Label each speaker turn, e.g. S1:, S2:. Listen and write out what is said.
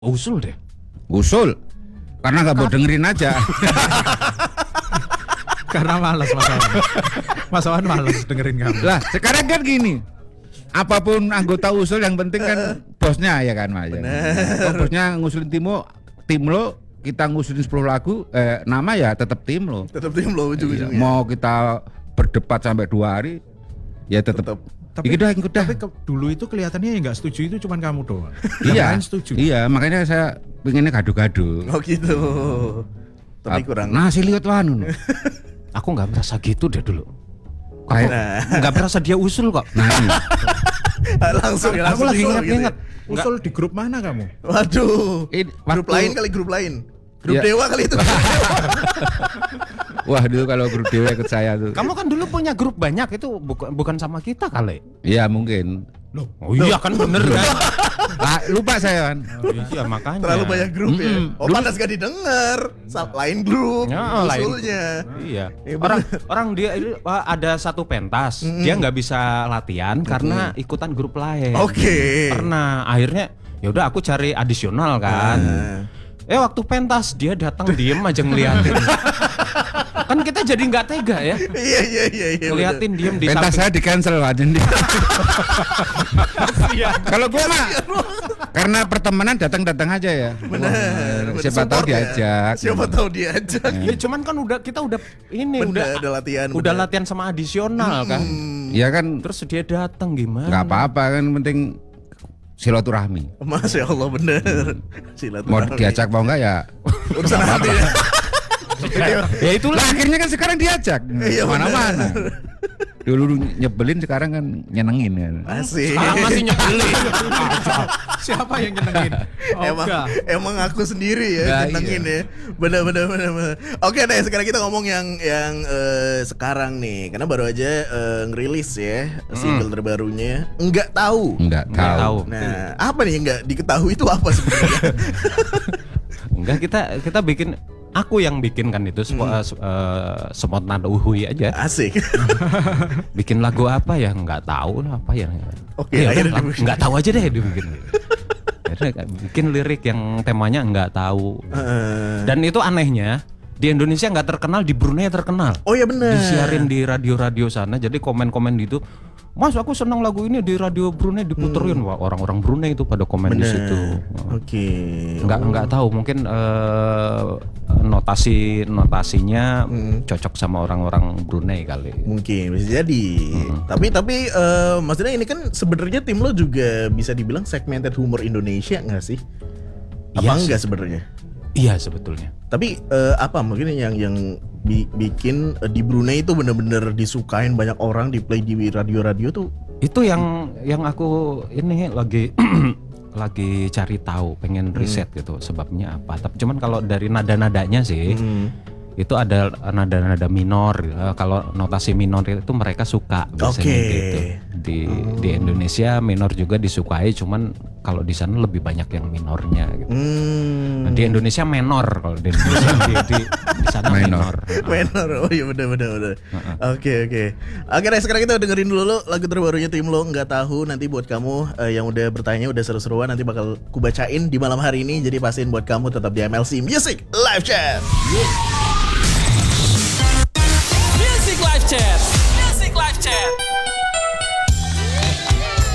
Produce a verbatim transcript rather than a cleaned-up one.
S1: Usul deh.
S2: Usul. Karena nggak mau dengerin aja.
S3: Karena malas Mas Awan. Mas Awan malas dengerin kamu.
S2: Lah sekarang kan gini. Apapun anggota usul yang penting kan bosnya ya kan Mas. Kalau bosnya ngusulin tim lo, tim lo kita ngusulin sepuluh lagu, eh, nama ya tetap tim lo.
S4: Tetap tim lo ujung-ujungnya.
S2: Mau kita berdebat sampai dua hari, ya tetap.
S3: Tapi,
S2: ikut dah, ikut dah.
S3: tapi ke, dulu itu kelihatannya yang nggak setuju itu cuma kamu doang.
S2: Iya,
S3: Yang lain setuju.
S2: Iya, makanya saya pengennya gaduh-gaduh.
S4: Oh gitu. Tapi kurang.
S2: Nasi liwet wanu.
S1: Aku nggak merasa gitu deh dulu.
S2: Kayak
S4: Nah.
S1: Nggak merasa dia usul kok.
S2: nah, iya.
S4: langsung ya,
S1: Aku
S4: langsung
S1: lagi
S4: usul
S1: ingat-ingat.
S4: gitu
S3: Usul di grup mana kamu?
S4: ya. Waduh.
S2: Ini
S4: Grup
S2: waktu-
S4: lain kali grup lain. Grup
S2: Ya.
S4: Dewa kali itu.
S2: Wah dulu kalau grup dewa ikut saya tuh.
S1: Kamu kan dulu punya grup banyak itu bukan bukan sama kita kali.
S2: Iya mungkin.
S3: Loh,
S1: Oh iya kan bener kan.
S2: Ah, lupa saya kan.
S1: Oh, iya makanya.
S4: Terlalu banyak grup ya.
S2: Mm-mm.
S4: Oh pantas gak didengar. Sa- Lain grup.
S1: Ya, lain.
S4: Usulnya.
S1: Iya.
S4: Ya,
S1: Orang orang dia itu uh, ada satu pentas,
S4: Mm-mm.
S1: dia nggak bisa latihan karena ikutan grup lain.
S4: Oke.
S1: Pernah akhirnya ya udah aku cari adisional kan.
S4: Ah.
S1: Eh waktu pentas dia datang diem aja ngeliatin. Kan kita jadi nggak tega ya.
S4: Iya iya iya iya.
S1: Ngeliatin diem di
S2: Pentas
S1: samping.
S2: saya di cancel aja nih. Kalau gue mah karena pertemanan datang-datang aja ya.
S4: Benar.
S2: Wah, siapa tahu
S4: Support ya.
S2: diajak.
S4: Siapa tahu diajak.
S1: Ya, cuman kan udah kita udah ini
S4: Bener,
S1: udah
S4: udah latihan,
S1: udah
S4: bener.
S1: latihan sama adisional kan.
S2: Iya kan
S1: Terus dia datang gimana?
S2: nggak apa-apa kan penting silaturahmi.
S4: Masya Allah bener. Silaturahmi.
S2: Mau diajak mau enggak ya.
S4: Urusan hati ya.
S1: Ya itulah.
S2: Lah akhirnya kan sekarang diajak
S4: Iya,
S2: mana-mana. Dulu nyebelin sekarang kan nyenengin kan.
S4: Asik.
S1: Sekarang masih nyebelin.
S3: Siapa yang nyenengin? Oh,
S4: emang
S3: enggak.
S4: emang aku sendiri ya
S2: Nah,
S4: nyenengin
S2: iya.
S4: ya. Bener bener bener bener. Oke deh sekarang kita ngomong yang yang eh, sekarang nih karena baru aja eh, ngerilis ya single terbarunya. Enggak tahu.
S2: Enggak
S1: Nggak
S2: tahu.
S1: tahu.
S4: Nah apa nih yang enggak diketahui itu apa sebenarnya?
S1: Enggak kita kita bikin aku yang bikin kan itu spo, uh, semot nada uhui aja.
S4: Asik.
S1: Bikin lagu apa ya nggak tahu lah apa ya.
S4: Oke,
S1: Ya udah,
S4: akhirnya
S1: lagu-
S4: dibikin.
S1: nggak tahu aja deh dibikin. Akhirnya bikin lirik yang temanya nggak tahu.
S4: Eh,
S1: Dan itu anehnya di Indonesia nggak terkenal, di Brunei terkenal.
S4: oh ya bener.
S1: Disiarin di radio-radio sana. Jadi komen-komen di itu, Mas aku senang lagu ini di radio Brunei diputerin. Wah orang-orang Brunei itu pada komen di
S4: Bener.
S1: situ.
S4: Oke.
S1: Nggak nggak tahu mungkin eh, notasi notasinya
S4: Hmm.
S1: cocok sama orang-orang Brunei kali.
S4: Mungkin bisa jadi. Tapi tapi eh, maksudnya ini kan sebenarnya tim lo juga bisa dibilang segmented humor Indonesia nggak sih? Apa
S1: Iya sih.
S4: enggak sebenarnya?
S1: Iya sebetulnya.
S4: Tapi eh, apa mungkin yang yang bi- bikin eh, di Brunei itu bener-bener disukain banyak orang di play di radio-radio tuh.
S1: Itu yang yang aku ini lagi lagi cari tahu, pengen riset gitu sebabnya apa. Tapi cuman kalau dari nada-nadanya sih itu ada nada-nada minor. Eh, kalau notasi minor itu mereka suka biasanya
S4: Oke.
S1: gitu. Di di Indonesia minor juga disukai, cuman kalau di sana lebih banyak yang minornya gitu.
S4: Hmm.
S1: Nah, di Indonesia menor, kalau di Indonesia di, di, di sana
S2: Minor.
S1: minor.
S4: Menor, oh iya bener bener bener. Oke oke. Oke deh sekarang kita dengerin dulu lagu terbarunya tim lo nggak tahu nanti buat kamu eh, yang udah bertanya udah seru-seruan nanti bakal kubacain di malam hari ini jadi pastiin buat kamu tetap di M L C Music Live Chat.